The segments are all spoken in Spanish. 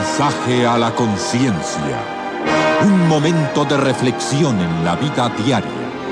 mensaje a la conciencia. Un momento de reflexión en la vida diaria.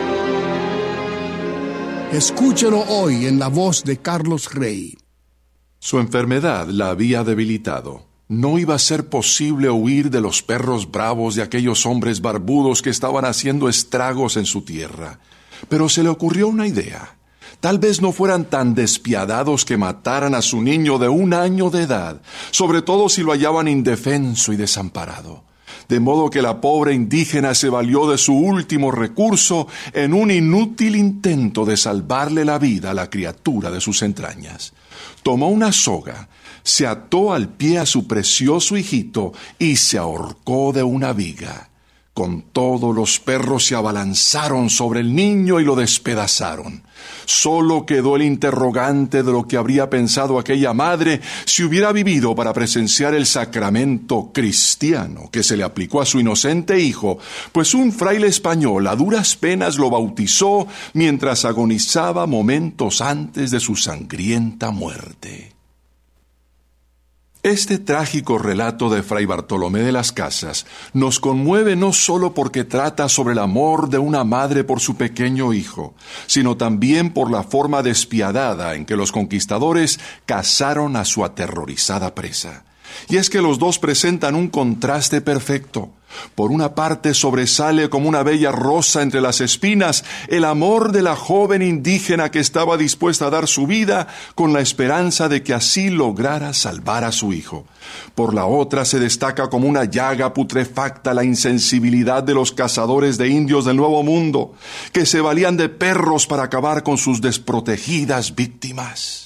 Escúchelo hoy en la voz de Carlos Rey. Su enfermedad la había debilitado. No iba a ser posible huir de los perros bravos de aquellos hombres barbudos que estaban haciendo estragos en su tierra. Pero se le ocurrió una idea. Tal vez no fueran tan despiadados que mataran a su niño de 1 año de edad, sobre todo si lo hallaban indefenso y desamparado. De modo que la pobre indígena se valió de su último recurso en un inútil intento de salvarle la vida a la criatura de sus entrañas. Tomó una soga, se ató al pie a su precioso hijito y se ahorcó de una viga. Con todo, los perros se abalanzaron sobre el niño y lo despedazaron. Solo quedó el interrogante de lo que habría pensado aquella madre si hubiera vivido para presenciar el sacramento cristiano que se le aplicó a su inocente hijo, pues un fraile español a duras penas lo bautizó mientras agonizaba momentos antes de su sangrienta muerte. Este trágico relato de Fray Bartolomé de las Casas nos conmueve no solo porque trata sobre el amor de una madre por su pequeño hijo, sino también por la forma despiadada en que los conquistadores cazaron a su aterrorizada presa. Y es que los dos presentan un contraste perfecto. Por una parte sobresale como una bella rosa entre las espinas el amor de la joven indígena que estaba dispuesta a dar su vida con la esperanza de que así lograra salvar a su hijo. Por la otra se destaca como una llaga putrefacta la insensibilidad de los cazadores de indios del Nuevo Mundo, que se valían de perros para acabar con sus desprotegidas víctimas.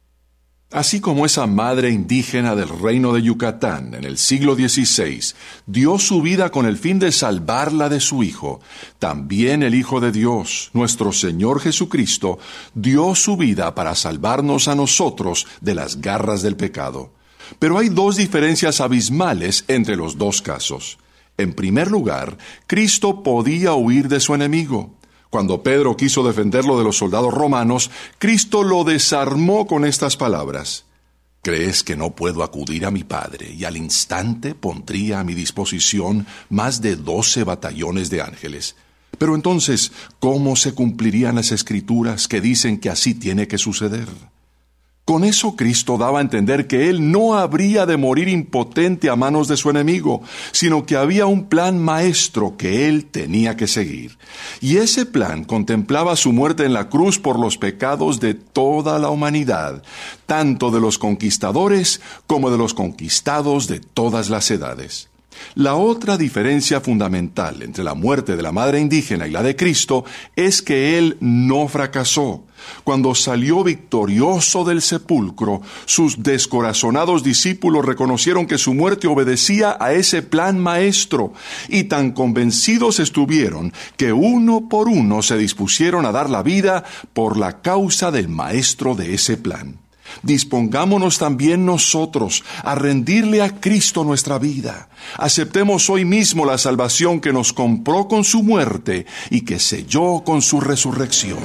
Así como esa madre indígena del reino de Yucatán en el siglo XVI dio su vida con el fin de salvarla de su hijo, también el Hijo de Dios, nuestro Señor Jesucristo, dio su vida para salvarnos a nosotros de las garras del pecado. Pero hay 2 diferencias abismales entre los 2 casos. En primer lugar, Cristo podía huir de su enemigo. Cuando Pedro quiso defenderlo de los soldados romanos, Cristo lo desarmó con estas palabras: ¿crees que no puedo acudir a mi Padre y al instante pondría a mi disposición más de 12 batallones de ángeles? Pero entonces, ¿cómo se cumplirían las Escrituras que dicen que así tiene que suceder? Con eso Cristo daba a entender que Él no habría de morir impotente a manos de su enemigo, sino que había un plan maestro que Él tenía que seguir. Y ese plan contemplaba su muerte en la cruz por los pecados de toda la humanidad, tanto de los conquistadores como de los conquistados de todas las edades. La otra diferencia fundamental entre la muerte de la madre indígena y la de Cristo es que Él no fracasó. Cuando salió victorioso del sepulcro, sus descorazonados discípulos reconocieron que su muerte obedecía a ese plan maestro, y tan convencidos estuvieron que uno por uno se dispusieron a dar la vida por la causa del maestro de ese plan. Dispongámonos también nosotros a rendirle a Cristo nuestra vida. Aceptemos hoy mismo la salvación que nos compró con su muerte y que selló con su resurrección.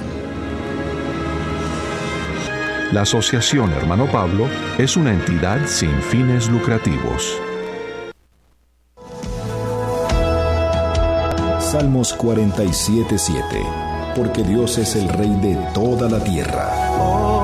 La Asociación Hermano Pablo es una entidad sin fines lucrativos. Salmos 47:7. Porque Dios es el Rey de toda la tierra.